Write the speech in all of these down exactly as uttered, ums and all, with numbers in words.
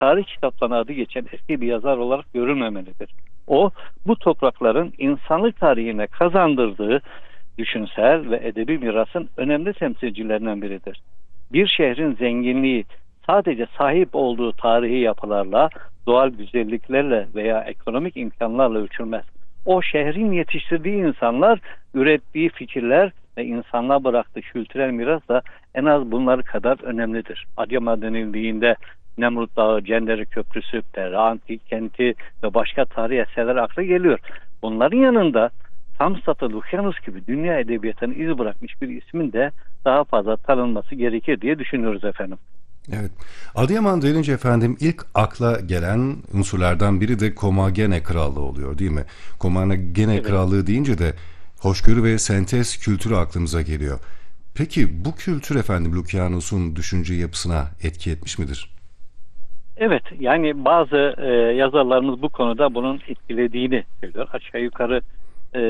tarih kitaplarına adı geçen eski bir yazar olarak görülmemelidir. O, bu toprakların insanlık tarihine kazandırdığı düşünsel ve edebi mirasın önemli temsilcilerinden biridir. Bir şehrin zenginliği sadece sahip olduğu tarihi yapılarla, doğal güzelliklerle veya ekonomik imkanlarla ölçülmez. O şehrin yetiştirdiği insanlar, ürettiği fikirler ve insanlığa bıraktığı kültürel miras da en az bunlar kadar önemlidir. Adıyaman denildiğinde Nemrut Dağı, Cenderi Köprüsü, Pera Antik Kenti ve başka tarihi eserler akla geliyor. Bunların yanında Samsat'ı, Lukyanus gibi dünya edebiyatına iz bırakmış bir ismin de daha fazla tanınması gerekir diye düşünüyoruz efendim. Evet. Adıyaman denince efendim ilk akla gelen unsurlardan biri de Komagene Krallığı oluyor değil mi? Komagene Evet. Krallığı deyince de hoşgörü ve sentez kültürü aklımıza geliyor. Peki bu kültür efendim Lukyanus'un düşünce yapısına etki etmiş midir? Evet, yani bazı e, yazarlarımız bu konuda bunun etkilediğini söylüyor. Aşağı yukarı e,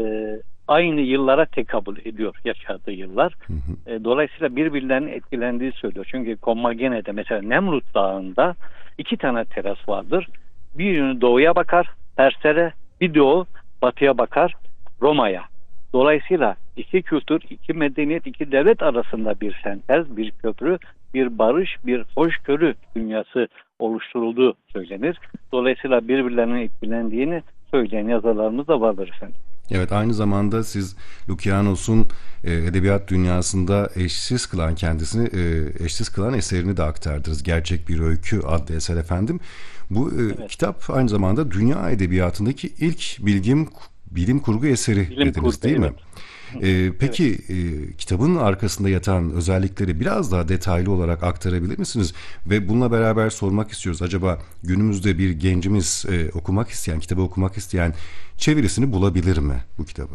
aynı yıllara tekabül ediyor yaşadığı yıllar. Hı hı. E, dolayısıyla birbirlerinin etkilendiği söylüyor. Çünkü Kommagene'de mesela Nemrut Dağı'nda iki tane teras vardır. Bir yönü doğuya bakar, Perslere, bir doğu batıya bakar, Roma'ya. Dolayısıyla iki kültür, iki medeniyet, iki devlet arasında bir sentez, bir köprü, bir barış, bir hoşgörü dünyası oluşturulduğu söylenir. Dolayısıyla birbirlerinin etkilendiğini söyleyen yazarlarımız da vardır efendim. Evet, aynı zamanda siz Lukyanos'un e, edebiyat dünyasında eşsiz kılan kendisini e, eşsiz kılan eserini de aktardınız. Gerçek Bir Öykü adlı eser efendim. Bu e, Evet. kitap aynı zamanda dünya edebiyatındaki ilk bilgim bilim kurgu eseri Bilim dediniz kurgu, değil mi? evet. E, Evet. peki e, kitabın arkasında yatan özellikleri biraz daha detaylı olarak aktarabilir misiniz? Ve bununla beraber sormak istiyoruz. Acaba günümüzde bir gencimiz e, okumak isteyen, kitabı okumak isteyen çevirisini bulabilir mi bu kitabı?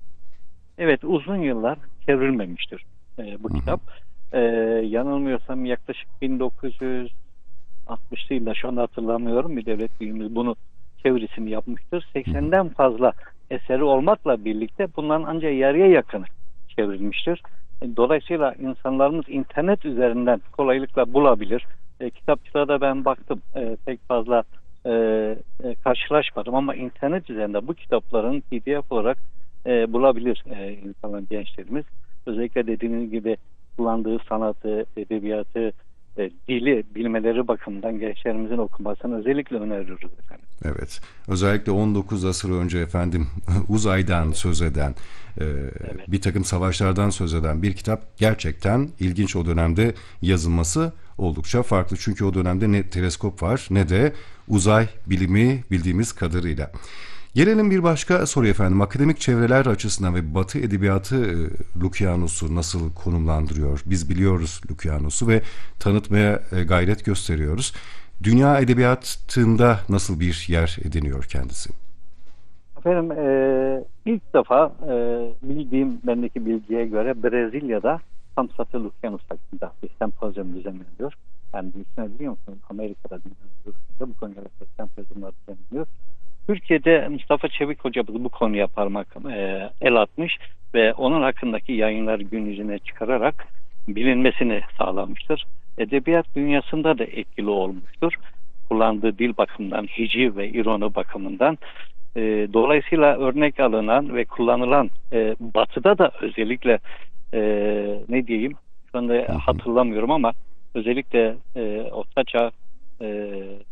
Evet, uzun yıllar çevrilmemiştir e, bu Hı hı. kitap. E, yanılmıyorsam yaklaşık bin dokuz yüz altmışlı yılda, şu anda hatırlamıyorum, bir devlet büyüğümüz bunu çevirisini yapmıştır. Hı hı. seksenden fazla eseri olmakla birlikte bunların ancak yarıya yakını çevrilmiştir. E, Dolayısıyla insanlarımız internet üzerinden kolaylıkla bulabilir. E, kitapçılarda ben baktım, e, pek fazla e, e, karşılaşmadım ama internet üzerinde bu kitapların P D F olarak e, bulabilir e, insanlar, gençlerimiz. Özellikle dediğiniz gibi kullandığı sanatı, edebiyatı, e, dili bilmeleri bakımından gençlerimizin okumasını özellikle öneriyoruz efendim. Evet. Özellikle on dokuz asır önce efendim uzaydan Evet, söz eden, e, evet, bir takım savaşlardan söz eden bir kitap gerçekten ilginç o dönemde yazılması oldukça farklı. Çünkü o dönemde ne teleskop var ne de uzay bilimi bildiğimiz kadarıyla. Gelelim bir başka soruya efendim. Akademik çevreler açısından ve Batı edebiyatı e, Lukyanus'u nasıl konumlandırıyor? Biz biliyoruz Lukyanus'u ve tanıtmaya e, gayret gösteriyoruz. Dünya edebiyatında nasıl bir yer ediniyor kendisi? efendim, e, ilk defa e, bildiğim, bendeki bilgiye göre Brezilya'da Samsat Lukyanus hakkında bir sempozyum düzenleniyor. Yani büyüsünü biliyor musunuz? Amerika'da, dünyada bu konuda sempozyumlar düzenleniyor. Türkiye'de Mustafa Çevik hocamız bu konuya parmak e, el atmış ve onun hakkındaki yayınları gün yüzüne çıkararak bilinmesini sağlamıştır. Edebiyat dünyasında da etkili olmuştur. Kullandığı dil bakımından, hiciv ve ironi bakımından. E, dolayısıyla örnek alınan ve kullanılan, e, Batı'da da özellikle e, ne diyeyim, şu anda Hı hı. hatırlamıyorum ama özellikle e, Ortaçağ e,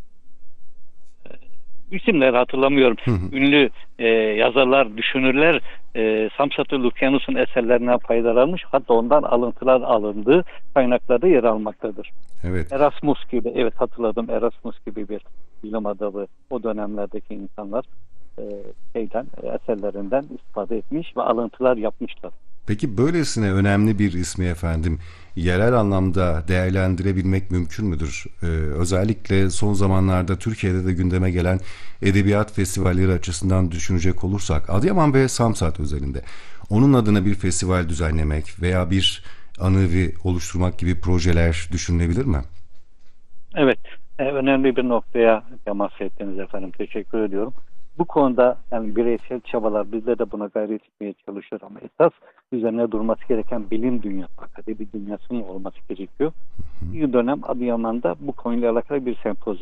isimleri hatırlamıyorum. Hı hı. Ünlü e, yazarlar, düşünürler e, Samsat-ı Lukyanus'un eserlerinden faydalanmış. Hatta ondan alıntılar alındığı kaynaklarda yer almaktadır. Evet. Erasmus gibi, evet hatırladım, Erasmus gibi bir bilim adamı o dönemlerdeki insanlar e, şeyden, e, eserlerinden istifade etmiş ve alıntılar yapmışlar. Peki böylesine önemli bir ismi efendim yerel anlamda değerlendirebilmek mümkün müdür? Ee, özellikle son zamanlarda Türkiye'de de gündeme gelen edebiyat festivalleri açısından düşünecek olursak Adıyaman ve Samsat özelinde onun adına bir festival düzenlemek veya bir anıvi oluşturmak gibi projeler düşünülebilir mi? Evet, e, önemli bir noktaya temas ettiniz efendim. Teşekkür ediyorum. Bu konuda yani bireysel çabalar, bizler de buna gayret etmeye çalışıyoruz ama esas üzerine durması gereken bilim dünyası, akademi dünyasının olması gerekiyor. Bir dönem Adıyaman'da bu konuyla alakalı bir sempozyum